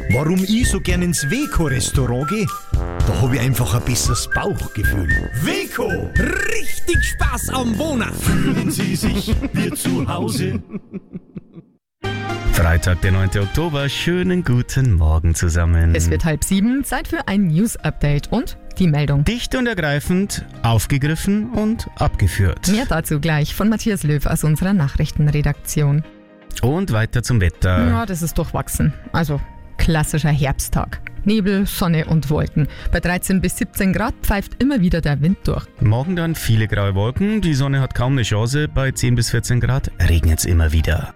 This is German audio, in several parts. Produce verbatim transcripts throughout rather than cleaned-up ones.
Warum ich so gern ins Weco-Restaurant gehe? Da habe ich einfach ein besseres Bauchgefühl. Weco, richtig Spaß am Wohnen. Fühlen Sie sich wie zu Hause. Freitag, der neunte Oktober. Schönen guten Morgen zusammen. Es wird halb sieben, Zeit für ein News-Update und die Meldung. Dicht und ergreifend, aufgegriffen und abgeführt. Mehr dazu gleich von Matthias Löw aus unserer Nachrichtenredaktion. Und weiter zum Wetter. Ja, das ist durchwachsen. Also klassischer Herbsttag. Nebel, Sonne und Wolken. Bei dreizehn bis siebzehn Grad pfeift immer wieder der Wind durch. Morgen dann viele graue Wolken. Die Sonne hat kaum eine Chance. Bei zehn bis vierzehn Grad regnet es immer wieder.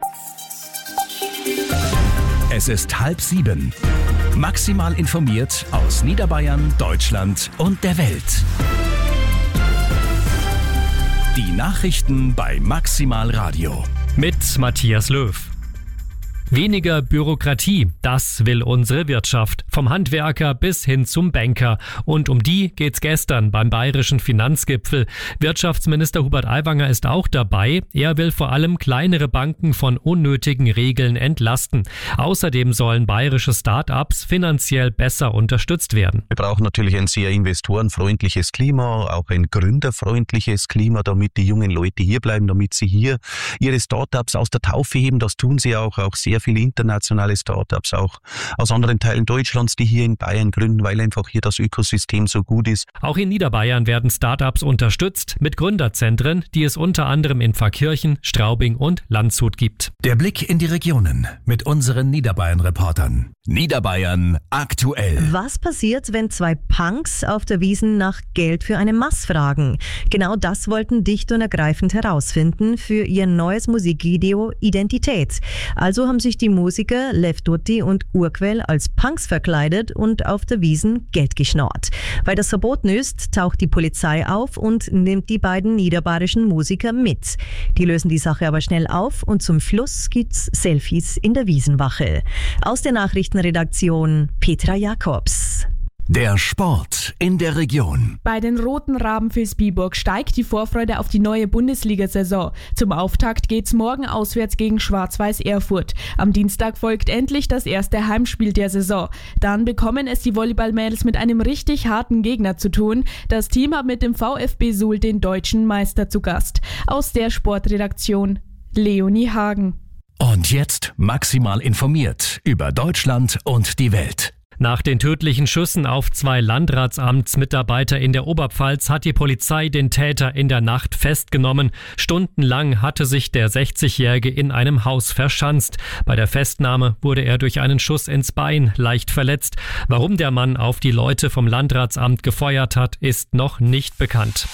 Es ist halb sieben. Maximal informiert aus Niederbayern, Deutschland und der Welt. Die Nachrichten bei Maximal Radio. Mit Matthias Löw. Weniger Bürokratie, das will unsere Wirtschaft. Vom Handwerker bis hin zum Banker. Und um die geht's gestern beim bayerischen Finanzgipfel. Wirtschaftsminister Hubert Aiwanger ist auch dabei. Er will vor allem kleinere Banken von unnötigen Regeln entlasten. Außerdem sollen bayerische Start-ups finanziell besser unterstützt werden. Wir brauchen natürlich ein sehr investorenfreundliches Klima, auch ein gründerfreundliches Klima, damit die jungen Leute hier bleiben, damit sie hier ihre Start-ups aus der Taufe heben. Das tun sie auch, auch sehr viele internationale Start-ups, auch aus anderen Teilen Deutschlands, die hier in Bayern gründen, weil einfach hier das Ökosystem so gut ist. Auch in Niederbayern werden Start-ups unterstützt mit Gründerzentren, die es unter anderem in Pfarrkirchen, Straubing und Landshut gibt. Der Blick in die Regionen mit unseren Niederbayern-Reportern. Niederbayern aktuell. Was passiert, wenn zwei Punks auf der Wiesn nach Geld für eine Mass fragen? Genau das wollten dicht und ergreifend herausfinden für ihr neues Musikvideo Identität. Also haben sich die Musiker Lev Dotti und Urquell als Punks verkleidet und auf der Wiesn Geld geschnorrt. Weil das verboten ist, taucht die Polizei auf und nimmt die beiden niederbayerischen Musiker mit. Die lösen die Sache aber schnell auf und zum Schluss gibt's Selfies in der Wiesenwache. Aus der Nachrichtenredaktion Petra Jakobs. Der Sport in der Region. Bei den Roten Raben Vilsbiburg steigt die Vorfreude auf die neue Bundesliga-Saison. Zum Auftakt geht's morgen auswärts gegen Schwarz-Weiß Erfurt. Am Dienstag folgt endlich das erste Heimspiel der Saison. Dann bekommen es die Volleyballmädels mit einem richtig harten Gegner zu tun. Das Team hat mit dem VfB Suhl den deutschen Meister zu Gast. Aus der Sportredaktion Leonie Hagen. Und jetzt maximal informiert über Deutschland und die Welt. Nach den tödlichen Schüssen auf zwei Landratsamtsmitarbeiter in der Oberpfalz hat die Polizei den Täter in der Nacht festgenommen. Stundenlang hatte sich der sechzigjährige in einem Haus verschanzt. Bei der Festnahme wurde er durch einen Schuss ins Bein leicht verletzt. Warum der Mann auf die Leute vom Landratsamt gefeuert hat, ist noch nicht bekannt.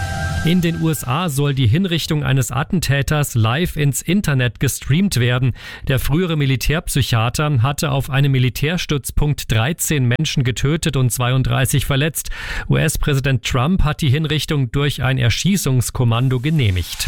In den U S A soll die Hinrichtung eines Attentäters live ins Internet gestreamt werden. Der frühere Militärpsychiater hatte auf einem Militärstützpunkt dreizehn Menschen getötet und zweiunddreißig verletzt. U S-Präsident Trump hat die Hinrichtung durch ein Erschießungskommando genehmigt.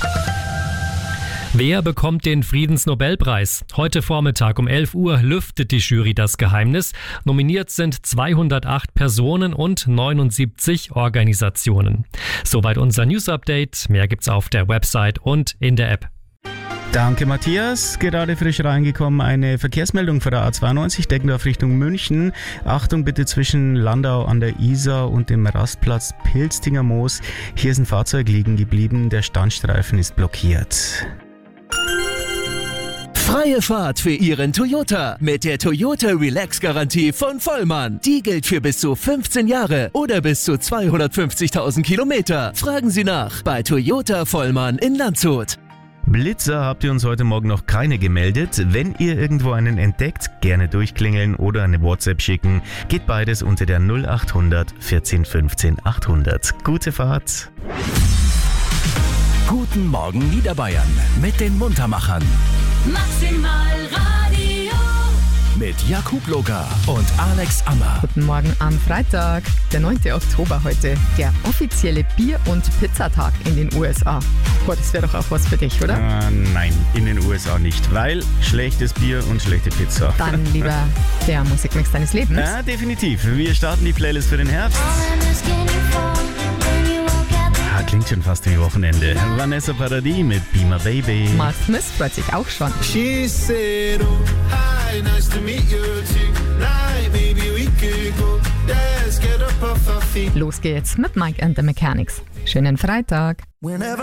Wer bekommt den Friedensnobelpreis? Heute Vormittag um elf Uhr lüftet die Jury das Geheimnis. Nominiert sind zweihundertacht Personen und neunundsiebzig Organisationen. Soweit unser News-Update. Mehr gibt's auf der Website und in der App. Danke, Matthias. Gerade frisch reingekommen eine Verkehrsmeldung von der A zweiundneunzig, Deggendorf Richtung München. Achtung bitte zwischen Landau an der Isar und dem Rastplatz Pilztinger Moos. Hier ist ein Fahrzeug liegen geblieben. Der Standstreifen ist blockiert. Freie Fahrt für Ihren Toyota mit der Toyota Relax-Garantie von Vollmann. Die gilt für bis zu fünfzehn Jahre oder bis zu zweihundertfünfzigtausend Kilometer. Fragen Sie nach bei Toyota Vollmann in Landshut. Blitzer habt ihr uns heute Morgen noch keine gemeldet. Wenn ihr irgendwo einen entdeckt, gerne durchklingeln oder eine WhatsApp schicken. Geht beides unter der null achthundert vierzehn fünfzehn achthundert. Gute Fahrt. Guten Morgen Niederbayern mit den Muntermachern. Maximal Radio. Mit Jakub Loga und Alex Ammer. Guten Morgen am Freitag, der neunte Oktober heute. Der offizielle Bier- und Pizzatag in den U S A. Boah, das wäre doch auch was für dich, oder? Äh, nein, in den U S A nicht, weil schlechtes Bier und schlechte Pizza. Dann lieber der Musikmix deines Lebens. Ja, definitiv. Wir starten die Playlist für den Herbst. Ah, klingt schon fast wie Wochenende. Vanessa Paradis mit Be My Baby. Mark Smith freut sich auch schon. She said, oh, hi, nice to meet you too. Los geht's mit Mike and the Mechanics. Schönen Freitag.